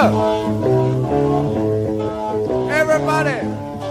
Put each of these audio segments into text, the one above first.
Everybody!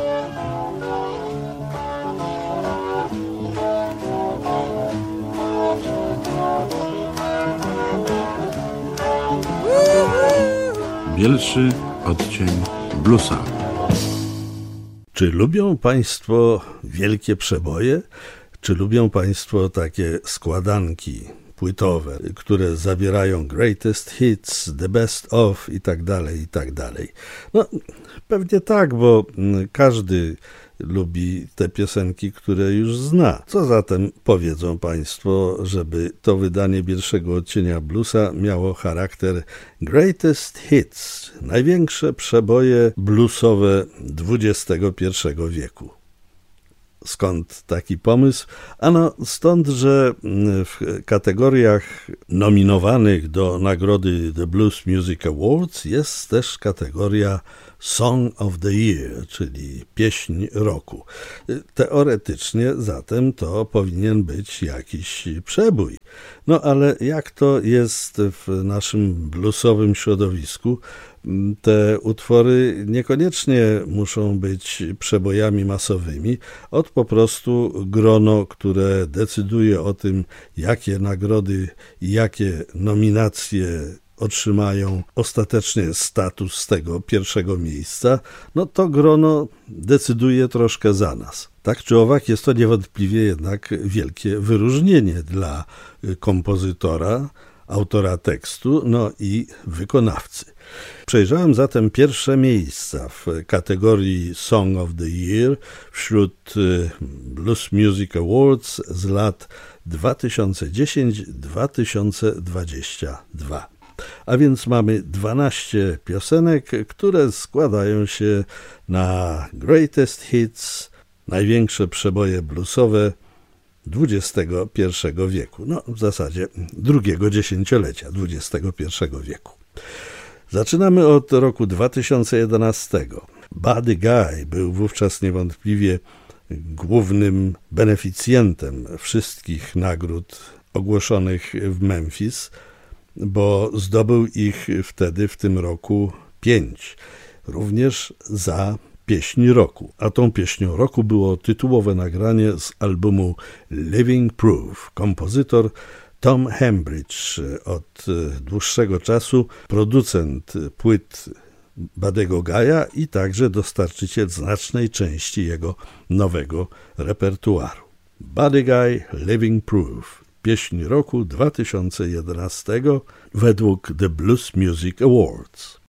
Bielszy odcień bluesa. Czy lubią Państwo wielkie przeboje? Czy lubią Państwo takie składanki płytowe, które zawierają greatest hits, the best of i tak dalej? No, pewnie tak, bo każdy lubi te piosenki, które już zna. Co zatem powiedzą Państwo, żeby to wydanie pierwszego odcienia bluesa miało charakter greatest hits, największe przeboje bluesowe XXI wieku. Skąd taki pomysł? Ano stąd, że w kategoriach nominowanych do nagrody The Blues Music Awards jest też kategoria Song of the Year, czyli pieśń roku. Teoretycznie zatem to powinien być jakiś przebój. No ale jak to jest w naszym bluesowym środowisku? Te utwory niekoniecznie muszą być przebojami masowymi, od po prostu grono, które decyduje o tym, jakie nagrody i jakie nominacje otrzymają ostatecznie status tego pierwszego miejsca, no to grono decyduje troszkę za nas. Tak czy owak jest to niewątpliwie jednak wielkie wyróżnienie dla kompozytora, autora tekstu, no i wykonawcy. Przejrzałem zatem pierwsze miejsca w kategorii Song of the Year wśród Blues Music Awards z lat 2010-2022. A więc mamy 12 piosenek, które składają się na greatest hits, największe przeboje bluesowe XXI wieku. No, w zasadzie drugiego dziesięciolecia XXI wieku. Zaczynamy od roku 2011. Buddy Guy był wówczas niewątpliwie głównym beneficjentem wszystkich nagród ogłoszonych w Memphis, bo zdobył ich wtedy w tym roku 5, również za pieśń roku. A tą pieśnią roku było tytułowe nagranie z albumu Living Proof. Kompozytor Tom Hembridge, od dłuższego czasu producent płyt Buddy'ego Guy'a i także dostarczyciel znacznej części jego nowego repertuaru. Buddy Guy, Living Proof. Pieśń roku 2011 według The Blues Music Awards.